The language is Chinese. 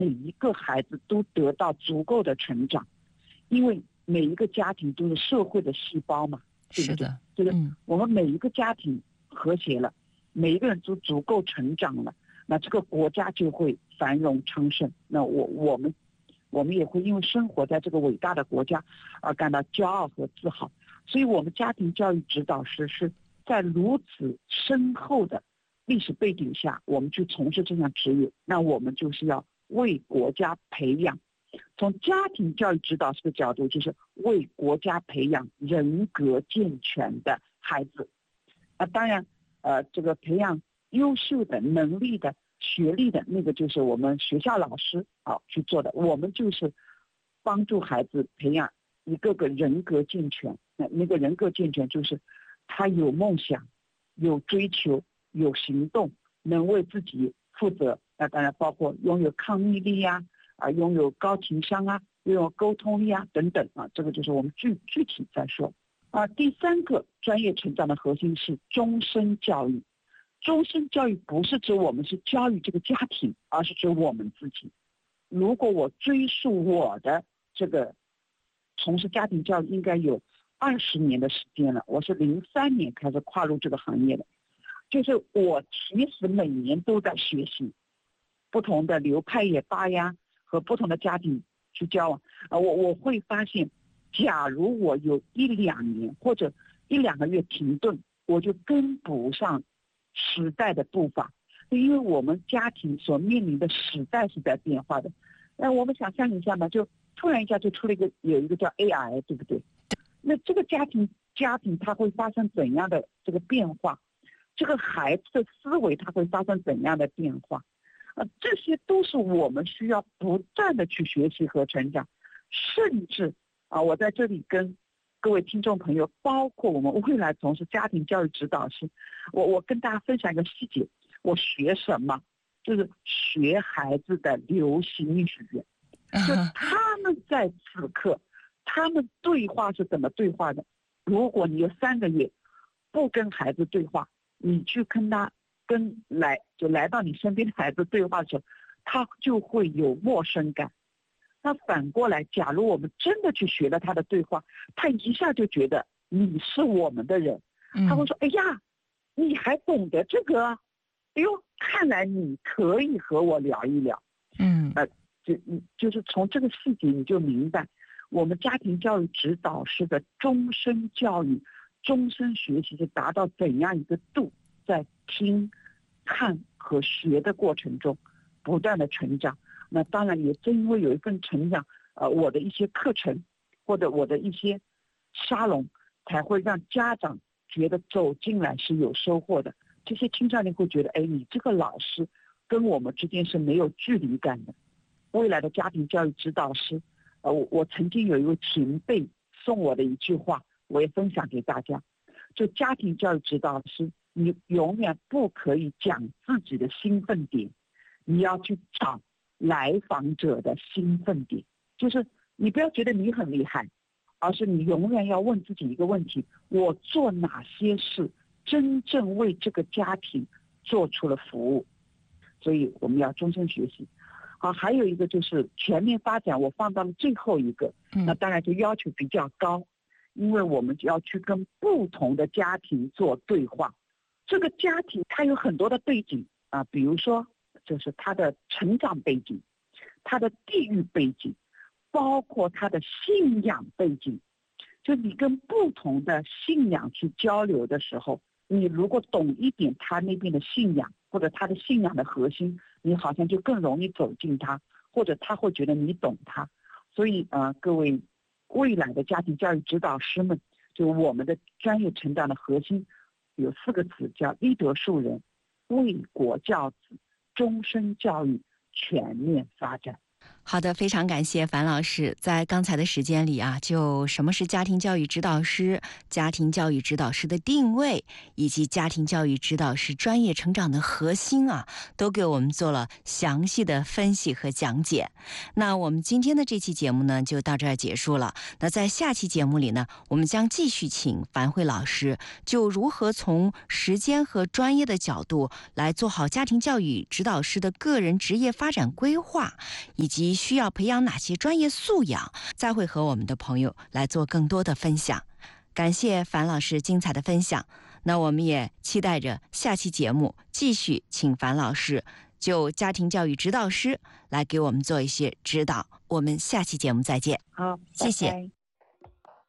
每一个孩子都得到足够的成长，因为每一个家庭都是社会的细胞嘛，对不对？ 是的， 就是我们每一个家庭和谐了，每一个人都足够成长了，那这个国家就会繁荣昌盛。那我们也会因为生活在这个伟大的国家而感到骄傲和自豪。所以我们家庭教育指导师是在如此深厚的历史背景下，我们去从事这项职业，那我们就是要为国家培养。从家庭教育指导师的角度，就是为国家培养人格健全的孩子。当然，这个培养优秀的、能力的、学历的那个，就是我们学校老师去做的。我们就是帮助孩子培养一个个人格健全。那个人格健全就是他有梦想、有追求、有行动，能为自己负责。那当然包括拥有抗逆力呀，拥有高情商啊，拥有沟通力啊等等这个就是我们具体在说。第三个专业成长的核心是终身教育。终身教育不是指我们是教育这个家庭，而是指我们自己。如果我追溯我的这个从事家庭教育，应该有20年的时间了。我是03年开始跨入这个行业的，就是我其实每年都在学习不同的流派也罢呀，和不同的家庭去交往。我会发现，假如我有1-2年或者1-2个月停顿，我就跟不上时代的步伐，因为我们家庭所面临的时代是在变化的。那我们想象一下嘛，就突然一下就出了有一个叫 AI， 对不对？那这个家庭它会发生怎样的这个变化？这个孩子的思维它会发生怎样的变化？这些都是我们需要不断的去学习和成长。甚至我在这里跟各位听众朋友，包括我们未来从事家庭教育指导师，我跟大家分享一个细节。我学什么？就是学孩子的流行语言，就他们在此刻他们对话是怎么对话的。如果你有3个月不跟孩子对话，你去来到你身边的孩子对话的时候，他就会有陌生感。那反过来，假如我们真的去学了他的对话，他一下就觉得你是我们的人，他会说：“哎呀，你还懂得这个？哎呦，看来你可以和我聊一聊。”就是从这个细节你就明白，我们家庭教育指导师的终身教育、终身学习是达到怎样一个度，在听、看和学的过程中不断的成长。那当然也正因为有一份成长，我的一些课程或者我的一些沙龙，才会让家长觉得走进来是有收获的。这些青少年会觉得，哎，你这个老师跟我们之间是没有距离感的。未来的家庭教育指导师，我曾经有一位前辈送我的一句话，我也分享给大家。就家庭教育指导师，你永远不可以讲自己的兴奋点，你要去找来访者的兴奋点。就是你不要觉得你很厉害，而是你永远要问自己一个问题：我做哪些事真正为这个家庭做出了服务？所以我们要终身学习。还有一个就是全面发展，我放到了最后一个。那当然就要求比较高，因为我们就要去跟不同的家庭做对话。这个家庭它有很多的背景比如说就是他的成长背景，他的地域背景，包括他的信仰背景。就你跟不同的信仰去交流的时候，你如果懂一点他那边的信仰，或者他的信仰的核心，你好像就更容易走进他，或者他会觉得你懂他。所以各位未来的家庭教育指导师们，就我们的专业成长的核心有4个词，叫医德树人、为国教子、终身教育、全面发展。 好的，非常感谢樊老师。在刚才的时间里啊，就什么是家庭教育指导师、家庭教育指导师的定位，以及家庭教育指导师专业成长的核心啊，都给我们做了详细的分析和讲解。那我们今天的这期节目呢，就到这儿结束了。那在下期节目里呢，我们将继续请樊慧老师就如何从时间和专业的角度来做好家庭教育指导师的个人职业发展规划，以及需要培养哪些专业素养，再会和我们的朋友来做更多的分享。感谢樊老师精彩的分享，那我们也期待着下期节目继续请樊老师就家庭教育指导师来给我们做一些指导。我们下期节目再见。 好， 谢谢。 拜拜。